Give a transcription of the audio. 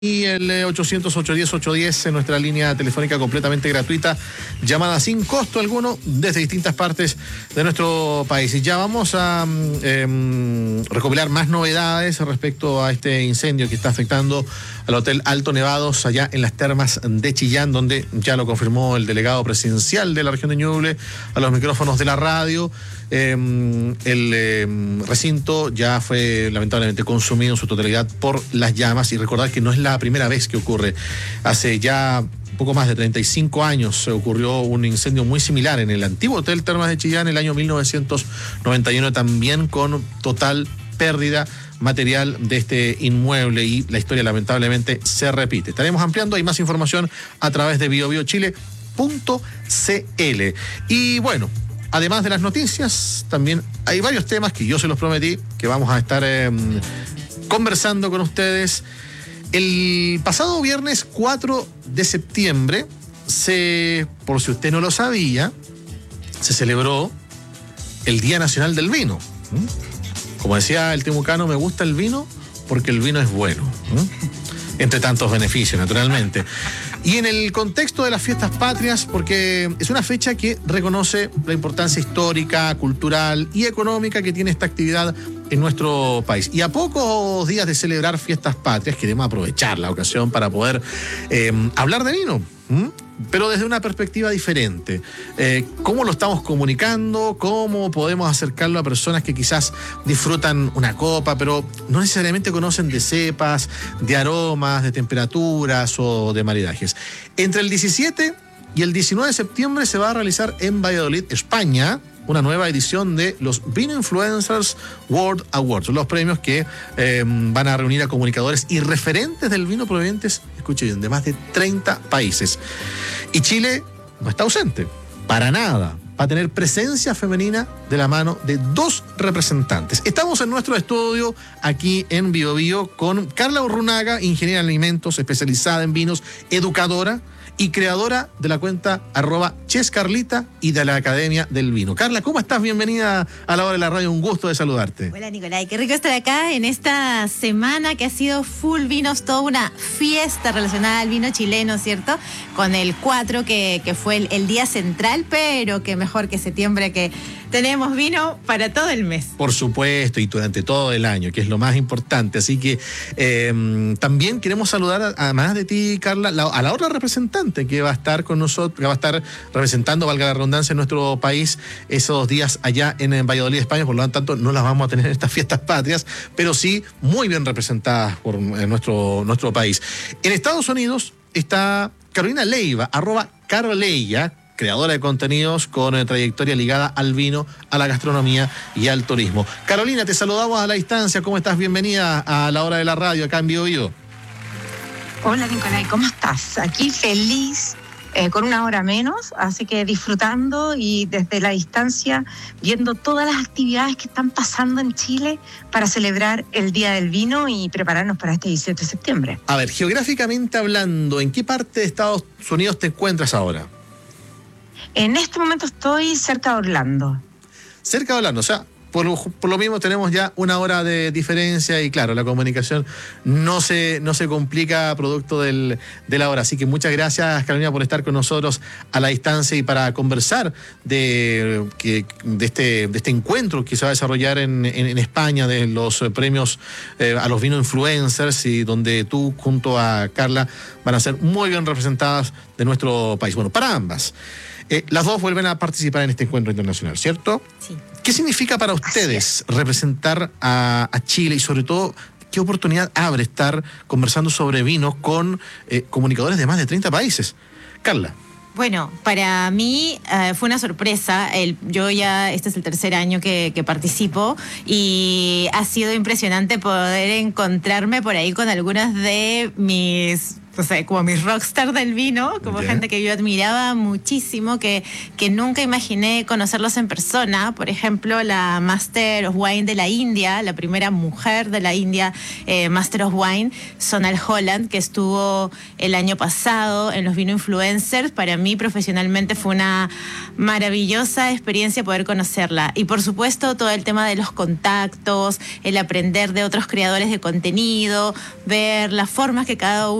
Y el 800-810-810 en nuestra línea telefónica completamente gratuita, llamada sin costo alguno desde distintas partes de nuestro país. Y ya vamos a recopilar más novedades respecto a este incendio que está afectando al Hotel Alto Nevados allá en las termas de Chillán, donde ya lo confirmó el delegado presidencial de la región de Ñuble a los micrófonos de la radio. El recinto ya fue lamentablemente consumido en su totalidad por las llamas, y recordar que no es la primera vez que ocurre. Hace ya poco más de 35 años se ocurrió un incendio muy similar en el antiguo Hotel Termas de Chillán en el año 1991, también con total pérdida material de este inmueble, y la historia lamentablemente se repite. Estaremos ampliando, hay más información a través de biobiochile.cl. Y bueno, además de las noticias, también hay varios temas que yo se los prometí que vamos a estar conversando con ustedes. El pasado viernes 4 de septiembre, por si usted no lo sabía, se celebró el Día Nacional del Vino. Como decía el temucano, me gusta el vino porque el vino es bueno. Entre tantos beneficios, naturalmente. Y en el contexto de las fiestas patrias, porque es una fecha que reconoce la importancia histórica, cultural y económica que tiene esta actividad en nuestro país. Y a pocos días de celebrar fiestas patrias, queremos aprovechar la ocasión para poder hablar de vino, pero desde una perspectiva diferente. ¿Cómo lo estamos comunicando? ¿Cómo podemos acercarlo a personas que quizás disfrutan una copa, pero no necesariamente conocen de cepas, de aromas, de temperaturas o de maridajes? Entre el 17 y el 19 de septiembre se va a realizar en Valladolid, España, una nueva edición de los Vino Influencers World Awards, los premios que van a reunir a comunicadores y referentes del vino provenientes, escuchen, de más de 30 países. Y Chile no está ausente, para nada. Va a tener presencia femenina de la mano de 2 representantes. Estamos en nuestro estudio aquí en Bio Bio con Carla Urrunaga, ingeniera en alimentos, especializada en vinos, educadora y creadora de la cuenta @chescarlita y de la Academia del Vino. Carla, ¿cómo estás? Bienvenida a la hora de la radio, un gusto de saludarte. Hola Nicolai, qué rico estar acá en esta semana que ha sido full vinos, toda una fiesta relacionada al vino chileno, ¿cierto? Con el 4 que fue el día central, pero que mejor que septiembre, que tenemos vino para todo el mes. Por supuesto, y durante todo el año, que es lo más importante. Así que también queremos saludar, además de ti, Carla, a la otra representante que va a estar con nosotros, que va a estar representando, valga la redundancia, en nuestro país esos días allá en Valladolid, España. Por lo tanto, no las vamos a tener en estas fiestas patrias, pero sí muy bien representadas por nuestro país. En Estados Unidos está Carolina Leiva, @Caroleya, creadora de contenidos con trayectoria ligada al vino, a la gastronomía y al turismo. Carolina, te saludamos a la distancia. ¿Cómo estás? Bienvenida a la hora de la radio acá en Bio Bio. Hola Nicolai, ¿cómo estás? Aquí feliz, con una hora menos, así que disfrutando y desde la distancia viendo todas las actividades que están pasando en Chile para celebrar el Día del Vino y prepararnos para este 17 de septiembre. A ver, geográficamente hablando, ¿en qué parte de Estados Unidos te encuentras ahora? En este momento estoy cerca de Orlando. Cerca de Orlando, o sea, por lo mismo tenemos ya una hora de diferencia, y claro, la comunicación no se complica producto de la hora. Así que muchas gracias, Carolina, por estar con nosotros a la distancia y para conversar de este encuentro que se va a desarrollar en España, de los premios a los Vino Influencers, y donde tú junto a Carla van a ser muy bien representadas de nuestro país. Bueno, para ambas. Las dos vuelven a participar en este encuentro internacional, ¿cierto? Sí. ¿Qué significa para ustedes representar a Chile, y sobre todo qué oportunidad abre estar conversando sobre vino con comunicadores de más de 30 países? Carla. Bueno, para mí fue una sorpresa. Este es el tercer año que participo, y ha sido impresionante poder encontrarme por ahí con algunas de mis o sea, como mis rockstar del vino, como gente que yo admiraba muchísimo, que nunca imaginé conocerlos en persona. Por ejemplo, la Master of Wine de la India, la primera mujer de la India, Master of Wine, Sonal Holland, que estuvo el año pasado en los Vino Influencers. Para mí, profesionalmente, fue una maravillosa experiencia poder conocerla. Y por supuesto, todo el tema de los contactos, el aprender de otros creadores de contenido, ver las formas que cada uno